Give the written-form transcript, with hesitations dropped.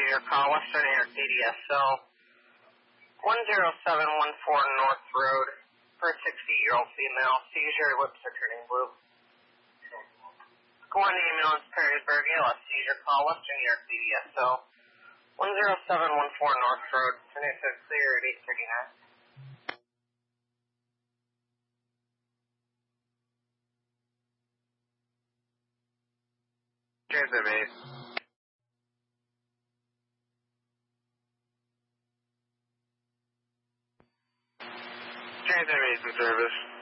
your call, Western New York DDSL 10714 North Road for a 60-year-old female. Seizure, lips are turning blue. Go on to ambulance, Perrysburg, ALS seizure call, Western New York DDSL 10714 North Road. Phoenix clear at 839. Transit mate. Transit mate's in service.